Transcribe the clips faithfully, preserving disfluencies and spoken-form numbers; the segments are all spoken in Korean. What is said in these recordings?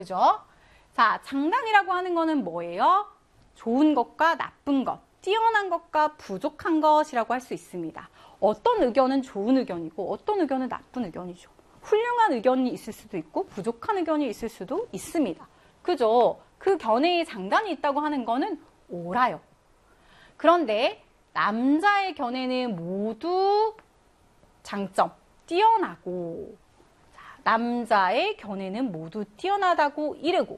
그죠? 자, 장단이라고 하는 거는 뭐예요? 좋은 것과 나쁜 것, 뛰어난 것과 부족한 것이라고 할 수 있습니다. 어떤 의견은 좋은 의견이고 어떤 의견은 나쁜 의견이죠. 훌륭한 의견이 있을 수도 있고 부족한 의견이 있을 수도 있습니다. 그죠? 그 견해에 장단이 있다고 하는 거는 옳아요. 그런데 남자의 견해는 모두 장점, 뛰어나고, 자, 남자의 견해는 모두 뛰어나다고 이르고,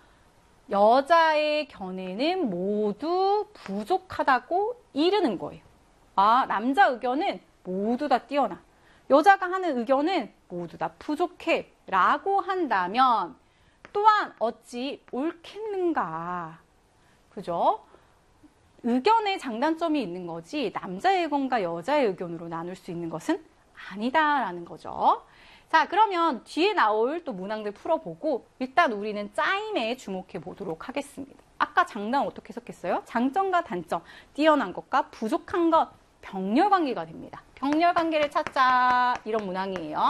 여자의 견해는 모두 부족하다고 이르는 거예요. 아, 남자 의견은 모두 다 뛰어나. 여자가 하는 의견은 모두 다 부족해. 라고 한다면 또한 어찌 옳겠는가. 그죠? 의견에 장단점이 있는 거지 남자의 의견과 여자의 의견으로 나눌 수 있는 것은 아니다라는 거죠. 자, 그러면 뒤에 나올 또 문항들 풀어보고 일단 우리는 짜임에 주목해 보도록 하겠습니다. 아까 장단 어떻게 해석했어요? 장점과 단점, 뛰어난 것과 부족한 것, 병렬관계가 됩니다. 병렬관계를 찾자, 이런 문항이에요.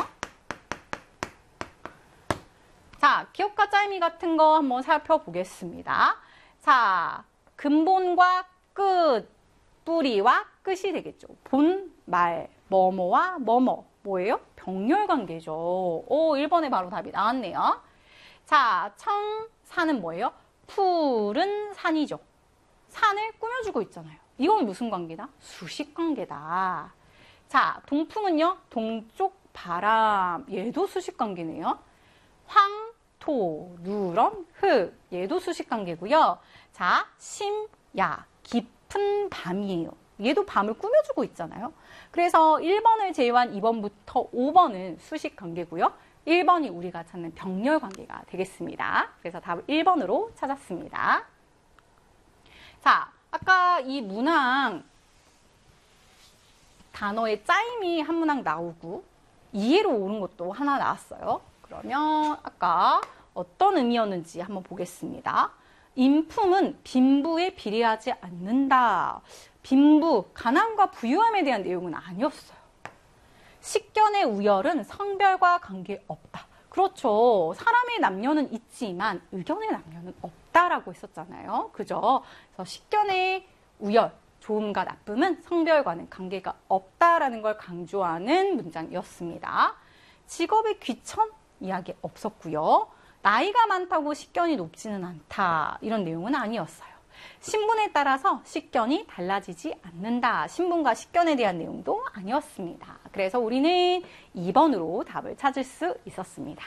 자, 기억과 짜임이 같은 거 한번 살펴보겠습니다. 자, 근본과 끝, 뿌리와 끝이 되겠죠. 본, 말, 뭐뭐와 뭐뭐. 뭐예요? 병렬관계죠. 오, 일 번에 바로 답이 나왔네요. 자, 청, 산은 뭐예요? 푸른 산이죠. 산을 꾸며주고 있잖아요. 이건 무슨 관계다? 수식관계다. 자, 동풍은요? 동쪽 바람. 얘도 수식관계네요. 황, 토, 누런, 흙. 얘도 수식관계고요. 자, 심, 야. 깊은 밤이에요. 얘도 밤을 꾸며주고 있잖아요. 그래서 일 번을 제외한 이 번부터 오 번은 수식 관계고요. 일 번이 우리가 찾는 병렬 관계가 되겠습니다. 그래서 답을 일 번으로 찾았습니다. 자, 아까 이 문항 단어의 짜임이 한 문항 나오고 이해로 오는 것도 하나 나왔어요. 그러면 아까 어떤 의미였는지 한번 보겠습니다. 인품은 빈부에 비례하지 않는다. 빈부, 가난과 부유함에 대한 내용은 아니었어요. 식견의 우열은 성별과 관계없다. 그렇죠. 사람의 남녀는 있지만 의견의 남녀는 없다라고 했었잖아요. 그죠? 그래서 식견의 우열, 좋음과 나쁨은 성별과는 관계가 없다라는 걸 강조하는 문장이었습니다. 직업의 귀천? 이야기 없었고요. 나이가 많다고 식견이 높지는 않다. 이런 내용은 아니었어요. 신분에 따라서 식견이 달라지지 않는다. 신분과 식견에 대한 내용도 아니었습니다. 그래서 우리는 이 번으로 답을 찾을 수 있었습니다.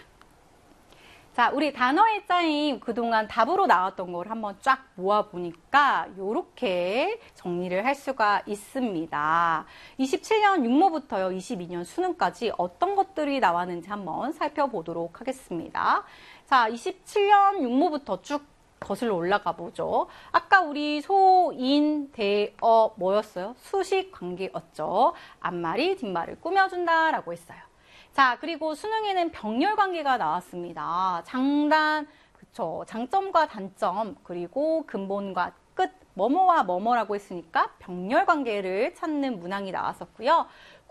자, 우리 단어의 짜임 그동안 답으로 나왔던 걸 한번 쫙 모아보니까 이렇게 정리를 할 수가 있습니다. 이십칠 년 육모부터요, 이십이 년 수능까지 어떤 것들이 나왔는지 한번 살펴보도록 하겠습니다. 자, 이십칠 년 육모부터 쭉 거슬러 올라가 보죠. 아까 우리 소, 인, 대, 어 뭐였어요? 수식 관계였죠. 앞말이 뒷말을 꾸며준다라고 했어요. 자, 그리고 수능에는 병렬 관계가 나왔습니다. 장단, 그쵸. 장점과 단점, 그리고 근본과 끝, 뭐뭐와 뭐뭐라고 했으니까 병렬 관계를 찾는 문항이 나왔었고요.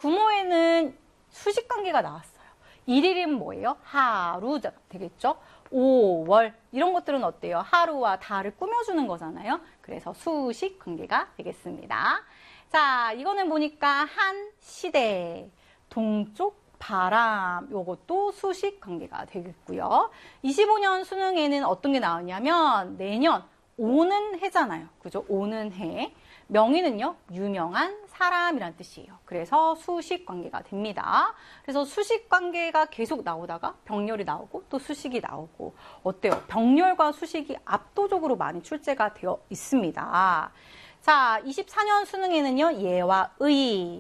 구모에는 수식 관계가 나왔어요. 일일은 뭐예요? 하루 되겠죠? 오월 이런 것들은 어때요? 하루와 달을 꾸며주는 거잖아요. 그래서 수식 관계가 되겠습니다. 자, 이거는 보니까 한 시대, 동쪽 바람, 요것도 수식 관계가 되겠고요. 이십오 년 수능에는 어떤 게 나오냐면 내년 오는 해잖아요. 그죠? 오는 해. 명의는요, 유명한 사람이란 뜻이에요. 그래서 수식 관계가 됩니다. 그래서 수식 관계가 계속 나오다가 병렬이 나오고 또 수식이 나오고 어때요? 병렬과 수식이 압도적으로 많이 출제가 되어 있습니다. 자, 이십사 년 수능에는요, 예와 의,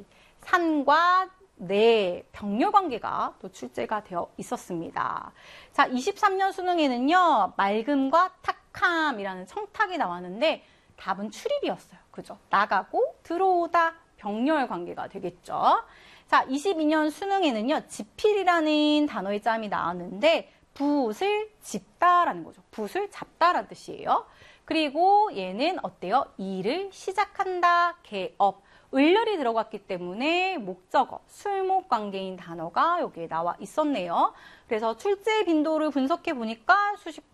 산과 네, 병렬 관계가 또 출제가 되어 있었습니다. 자, 이십삼 년 수능에는요, 맑음과 탁함이라는 청탁이 나왔는데 답은 출입이었어요. 그죠? 나가고 들어오다 병렬 관계가 되겠죠. 자, 이십이 년 수능에는요, 지필이라는 단어의 짬이 나왔는데 붓을 집다라는 거죠. 붓을 잡다라는 뜻이에요. 그리고 얘는 어때요? 일을 시작한다, 개업. 을열이 들어갔기 때문에 목적어, 술목 관계인 단어가 여기에 나와 있었네요. 그래서 출제 빈도를 분석해 보니까 수식